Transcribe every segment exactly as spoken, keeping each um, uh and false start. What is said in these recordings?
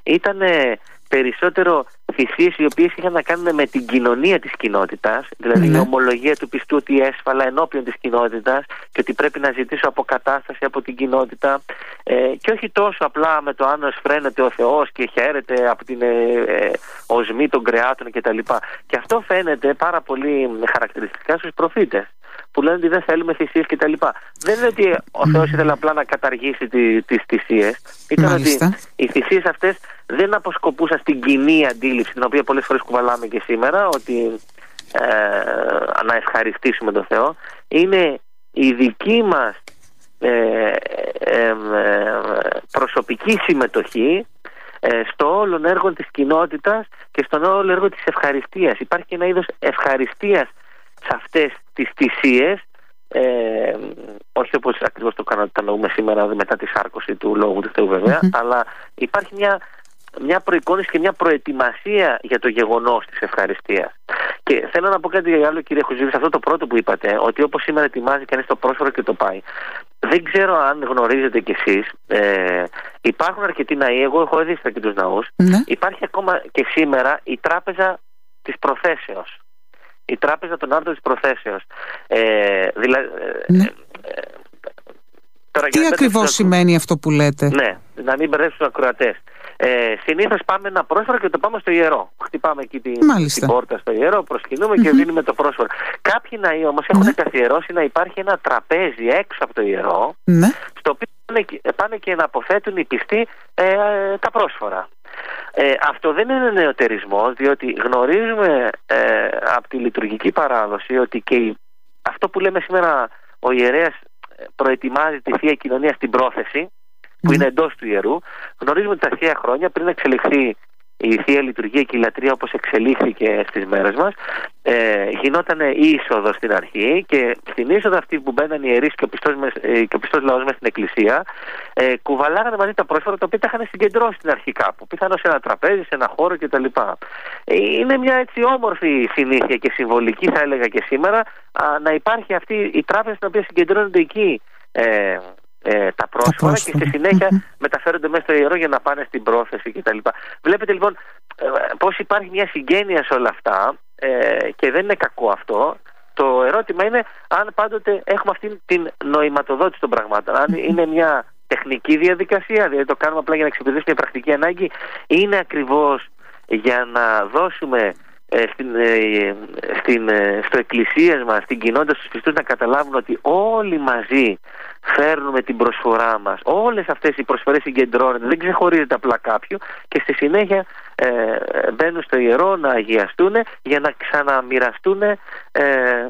ήταν περισσότερο θυσίες οι οποίες είχαν να κάνουν με την κοινωνία της κοινότητας, δηλαδή mm. η ομολογία του πιστού ότι έσφαλα ενώπιον της κοινότητας και ότι πρέπει να ζητήσω αποκατάσταση από την κοινότητα, ε, και όχι τόσο απλά με το αν εσφραίνεται ο Θεός και χαίρεται από την ε, ε, οσμή των κρεάτων κτλ. Και αυτό φαίνεται πάρα πολύ χαρακτηριστικά στους προφήτες, που λένε ότι δεν θέλουμε θυσίες κτλ. Δεν είναι ότι ο Θεός ήθελε απλά να καταργήσει τη, τις θυσίες. Ήταν Μάλιστα. ότι οι θυσίες αυτές δεν αποσκοπούσαν στην κοινή αντίληψη, την οποία πολλές φορές κουβαλάμε και σήμερα, ότι ε, να ευχαριστήσουμε τον Θεό. Είναι η δική μας ε, ε, ε, προσωπική συμμετοχή ε, στο όλο έργο της κοινότητας και στον όλο έργο της ευχαριστίας. Υπάρχει και ένα είδος ευχαριστίας σε αυτές τις θυσίες, ε, όχι όπως ακριβώς το κατανοούμε σήμερα μετά τη σάρκωση του Λόγου του Θεού βέβαια, mm-hmm. αλλά υπάρχει μια, μια προεικόνηση και μια προετοιμασία για το γεγονός της ευχαριστίας. Και θέλω να πω κάτι άλλο, κύριε Χουζίδη, σε αυτό το πρώτο που είπατε, ότι όπως σήμερα ετοιμάζει κανείς το πρόσφορο και το πάει. Δεν ξέρω αν γνωρίζετε κι εσείς, ε, υπάρχουν αρκετοί ναοί, εγώ έχω δει αρκετούς ναούς, mm-hmm. υπάρχει ακόμα και σήμερα η τράπεζα της προθέσεως. Η τράπεζα των άρτων της προθέσεως. Ε, δηλαδή, ναι. ε, ε, τώρα, Τι ακριβώς το... σημαίνει αυτό που λέτε? Ναι, να μην μπερδέψουν τους ακροατές. Ε, συνήθως πάμε ένα πρόσφορο και το πάμε στο ιερό. Χτυπάμε εκεί την, την πόρτα στο ιερό, προσκυνούμε mm-hmm. και δίνουμε το πρόσφορο. Κάποιοι ναοί όμως έχουν ναι. καθιερώσει να υπάρχει ένα τραπέζι έξω από το ιερό, ναι. στο οποίο πάνε, πάνε και να αποθέτουν οι πιστοί ε, τα πρόσφορα. Ε, αυτό δεν είναι νεωτερισμός, διότι γνωρίζουμε ε, από τη λειτουργική παράδοση ότι και η, αυτό που λέμε σήμερα ο ιερέας προετοιμάζει τη Θεία Κοινωνία στην πρόθεση, που mm. είναι εντός του ιερού. Γνωρίζουμε ότι τα Θεία χρόνια, πριν εξελιχθεί η Θεία Λειτουργία και η λατρεία όπως εξελίχθηκε στις μέρες μας, ε, γινόταν είσοδο στην αρχή, και στην είσοδο αυτή που μπαίναν οι ιερείς και ο πιστός, ε, και ο πιστός λαός μέσα στην εκκλησία, ε, κουβαλάγανε μαζί τα πρόσφορα τα οποία τα είχαν συγκεντρώσει στην αρχή κάπου, πιθανώς σε ένα τραπέζι, σε ένα χώρο κτλ. Ε, είναι μια έτσι όμορφη συνήθεια και συμβολική, θα έλεγα και σήμερα, α, να υπάρχει αυτή η τράπεζα στην οποία συγκεντρώνονται εκεί ε, Ε, τα πρόσφορα και στη συνέχεια mm-hmm. μεταφέρονται μέσα στο ιερό για να πάνε στην πρόθεση κτλ. Βλέπετε λοιπόν ε, πως υπάρχει μια συγγένεια σε όλα αυτά, ε, και δεν είναι κακό αυτό. Το ερώτημα είναι αν πάντοτε έχουμε αυτή την νοηματοδότηση των πραγμάτων, αν mm-hmm. είναι μια τεχνική διαδικασία, δηλαδή το κάνουμε απλά για να εξυπηρετήσουμε μια πρακτική ανάγκη, είναι ακριβώς για να δώσουμε ε, στην, ε, στην, ε, στο εκκλησίες μας, στην κοινότητα, στους πιστούς, να καταλάβουν ότι όλοι μαζί φέρνουμε την προσφορά μας. Όλες αυτές οι προσφορές συγκεντρώνονται, δεν ξεχωρίζεται απλά κάποιου, και στη συνέχεια ε, μπαίνουν στο ιερό να αγιαστούν για να ξαναμοιραστούν ε, ε,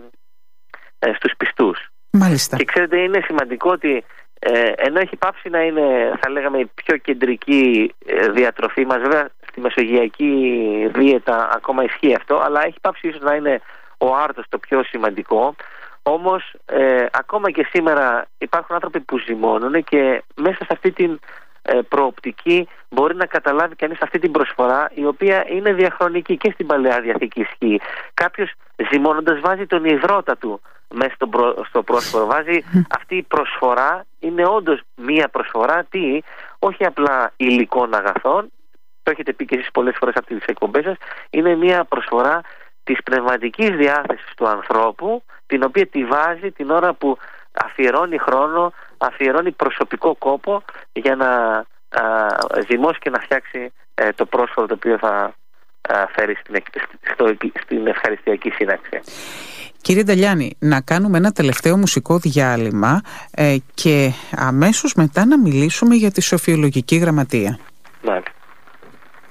στους πιστούς. Μάλιστα. Και ξέρετε, είναι σημαντικό ότι ε, ενώ έχει πάψει να είναι, θα λέγαμε, η πιο κεντρική ε, διατροφή μας, βέβαια στη μεσογειακή δίαιτα ακόμα ισχύει αυτό, αλλά έχει πάψει ίσως να είναι ο άρτος το πιο σημαντικό. Όμως ε, ακόμα και σήμερα υπάρχουν άνθρωποι που ζυμώνουν, και μέσα σε αυτή την ε, προοπτική μπορεί να καταλάβει κανείς αυτή την προσφορά, η οποία είναι διαχρονική και στην Παλαιά Διαθήκη ισχύει. Κάποιος ζυμώνοντας βάζει τον υδρότα του μέσα στο, προ, στο πρόσφορο, βάζει αυτή η προσφορά, είναι όντως μία προσφορά, τι, όχι απλά υλικών αγαθών, το έχετε πει και εσείς πολλές φορές από τις εκπομπές σας, είναι μία προσφορά της πνευματικής διάθεσης του ανθρώπου, την οποία τη βάζει την ώρα που αφιερώνει χρόνο, αφιερώνει προσωπικό κόπο για να α, ζυμώσει και να φτιάξει ε, το πρόσφορο το οποίο θα α, φέρει στην, στο, στην ευχαριστιακή σύναξη. Κύριε Νταλιάνη, να κάνουμε ένα τελευταίο μουσικό διάλειμμα ε, και αμέσως μετά να μιλήσουμε για τη σοφιολογική γραμματεία.